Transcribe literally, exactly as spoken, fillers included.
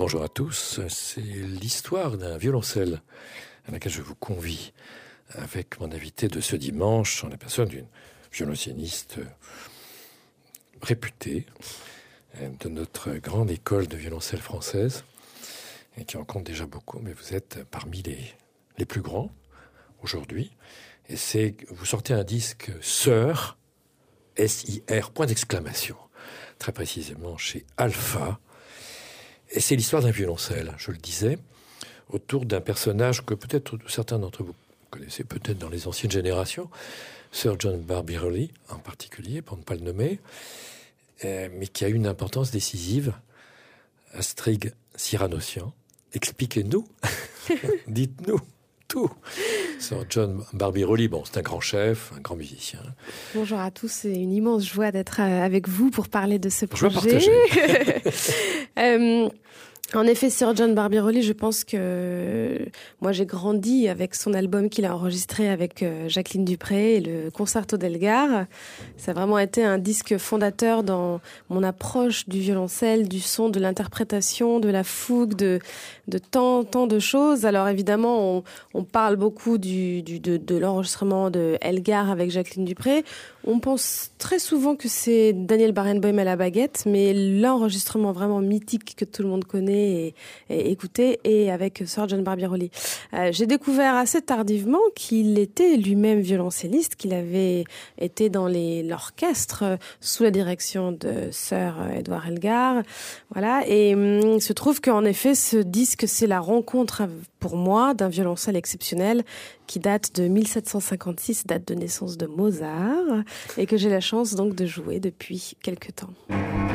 Bonjour à tous, c'est l'histoire d'un violoncelle à laquelle je vous convie avec mon invité de ce dimanche en la personne d'une violoncelliste réputée de notre grande école de violoncelle française et qui en compte déjà beaucoup, mais vous êtes parmi les, les plus grands aujourd'hui. Et c'est, vous sortez un disque Sir, S I R, point d'exclamation, très précisément chez Alpha. Et c'est l'histoire d'un violoncelle, je le disais, autour d'un personnage que peut-être certains d'entre vous connaissez peut-être dans les anciennes générations, Sir John Barbirolli en particulier, pour ne pas le nommer, euh, mais qui a une importance décisive, Astrid Siranossian. Expliquez-nous, dites-nous tout. Sir John Barbirolli, bon, c'est un grand chef, un grand musicien. Bonjour à tous, c'est une immense joie d'être avec vous pour parler de ce projet. Joie partagée. euh, En effet, Sir John Barbirolli, je pense que moi j'ai grandi avec son album qu'il a enregistré avec Jacqueline Dupré et le Concerto d'Elgar. Ça a vraiment été un disque fondateur dans mon approche du violoncelle, du son, de l'interprétation, de la fougue, de, de tant, tant de choses. Alors évidemment, on, on parle beaucoup du, du, de, de l'enregistrement de Elgar avec Jacqueline Dupré. On pense très souvent que c'est Daniel Barenboim à la baguette, mais l'enregistrement vraiment mythique que tout le monde connaît et, et écouté est avec Sir John Barbirolli. Euh, j'ai découvert assez tardivement qu'il était lui-même violoncelliste, qu'il avait été dans les, l'orchestre sous la direction de Sir Edward Elgar. Voilà. Et hum, il se trouve qu'en effet, ce disque, c'est la rencontre pour moi d'un violoncelle exceptionnel qui date de mille sept cent cinquante-six, date de naissance de Mozart, et que j'ai la chance donc de jouer depuis quelque temps.